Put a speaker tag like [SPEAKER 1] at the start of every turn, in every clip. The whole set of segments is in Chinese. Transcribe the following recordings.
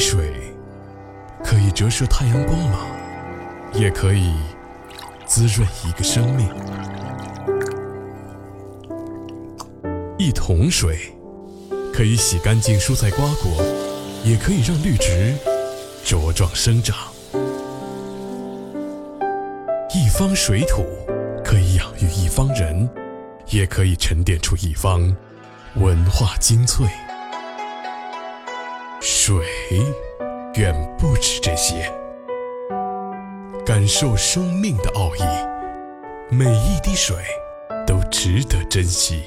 [SPEAKER 1] 水可以折射太阳光芒，也可以滋润一个生命。一桶水可以洗干净蔬菜瓜果，也可以让绿植茁壮生长。一方水土可以养育一方人，也可以沉淀出一方文化精粹。水远不止这些，感受生命的奥义，每一滴水都值得珍惜。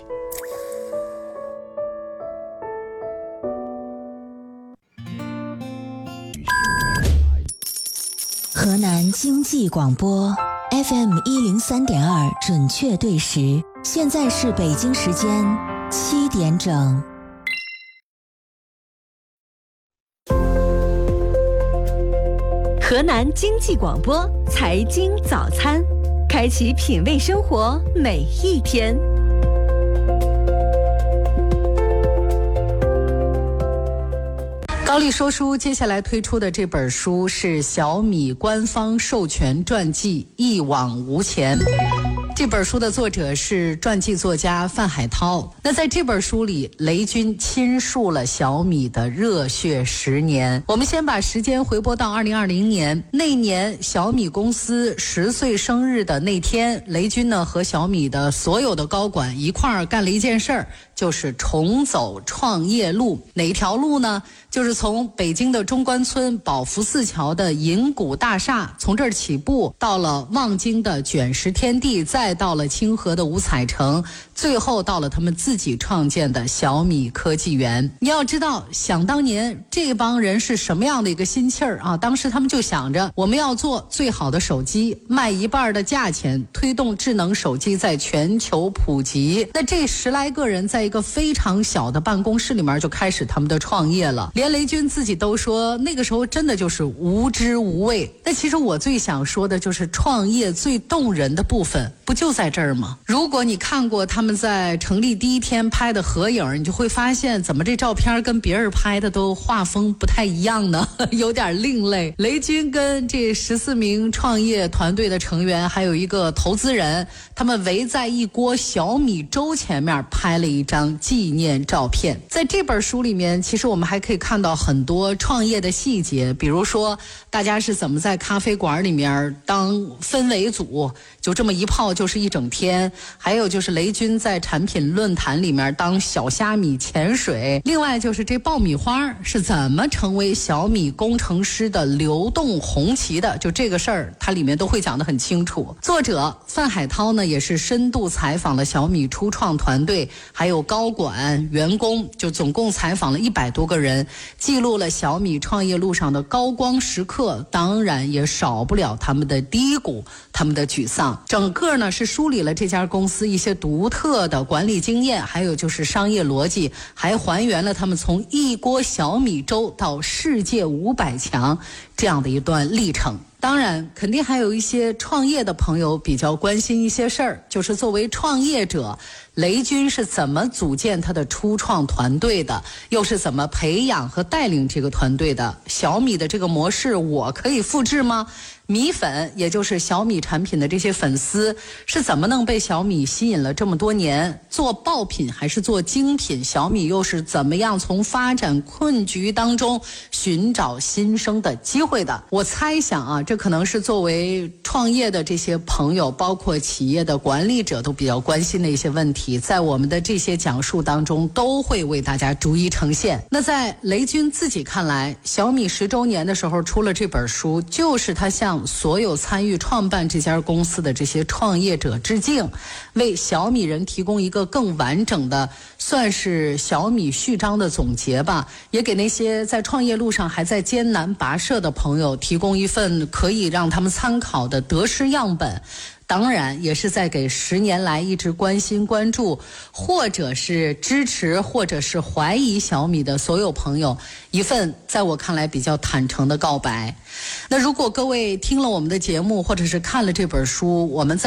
[SPEAKER 2] 河南经济广播 FM 103.2准确对时，现在是北京时间7点整。
[SPEAKER 3] 河南经济广播财经早餐，开启品味生活每一天。
[SPEAKER 4] 高丽说书接下来推出的这本书是小米官方授权传记《一往无前》。这本书的作者是传记作家范海涛。那在这本书里，雷军倾述了小米的热血10年。我们先把时间回拨到2020年，那年小米公司10岁生日的那天，雷军呢和小米的所有的高管一块儿干了一件事儿，就是重走创业路。哪一条路呢？就是从北京的中关村宝福寺桥的银谷大厦，从这儿起步，到了望京的卷石天地，再到了清河的五彩城，最后到了他们自己创建的小米科技园。你要知道，想当年这帮人是什么样的一个心气儿啊！当时他们就想着，我们要做最好的手机，卖一半的价钱，推动智能手机在全球普及。那这10来个人在一个非常小的办公室里面就开始他们的创业了。连雷军自己都说，那个时候真的就是无知无畏。那其实我最想说的就是创业最动人的部分，不就在这儿吗？如果你看过他们在成立第一天拍的合影，你就会发现怎么这照片跟别人拍的都画风不太一样呢，有点另类。雷军跟这14名创业团队的成员还有一个投资人，他们围在一锅小米粥前面拍了一张纪念照片。在这本书里面，其实我们还可以看到很多创业的细节，比如说大家是怎么在咖啡馆里面当氛围组，就这么一泡就是一整天。还有就是雷军在产品论坛里面当小虾米潜水。另外就是这爆米花是怎么成为小米工程师的流动红旗的，就这个事儿它里面都会讲得很清楚。作者范海涛呢也是深度采访了小米初创团队，还有高管员工，就总共采访了100多个人，记录了小米创业路上的高光时刻，当然也少不了他们的低谷，他们的沮丧。整个呢是梳理了这家公司一些独特的管理经验，还有就是商业逻辑，还还原了他们从一锅小米粥到世界500强这样的一段历程。当然肯定还有一些创业的朋友比较关心一些事儿，就是作为创业者，雷军是怎么组建他的初创团队的，又是怎么培养和带领这个团队的？小米的这个模式我可以复制吗？米粉，也就是小米产品的这些粉丝是怎么能被小米吸引了这么多年？做爆品还是做精品？小米又是怎么样从发展困局当中寻找新生的机会的？我猜想啊，这可能是作为创业的这些朋友，包括企业的管理者都比较关心的一些问题，在我们的这些讲述当中都会为大家逐一呈现。那在雷军自己看来，小米10周年的时候出了这本书，就是他向所有参与创办这家公司的这些创业者致敬，为小米人提供一个更完整的，算是小米序章的总结吧，也给那些在创业路上还在艰难跋涉的朋友提供一份可以让他们参考的得失样本。当然也是在给10年来一直关心关注或者是支持或者是怀疑小米的所有朋友一份在我看来比较坦诚的告白。那如果各位听了我们的节目或者是看了这本书，我们在